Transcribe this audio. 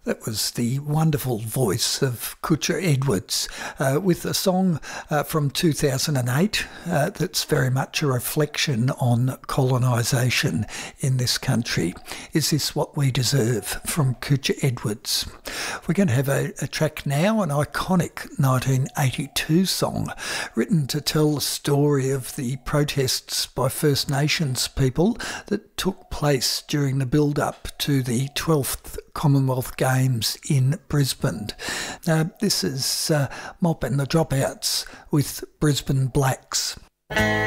That was the wonderful voice of Kutcha Edwards with a song from 2008 that's very much a reflection on colonisation in this country. Is This What We Deserve from Kutcha Edwards. We're going to have a track now, an iconic 1982 song written to tell the story of the protests by First Nations people that took place during the build-up to the 12th Commonwealth Games in Brisbane. This is Mop and the Dropouts with Brisbane Blacks.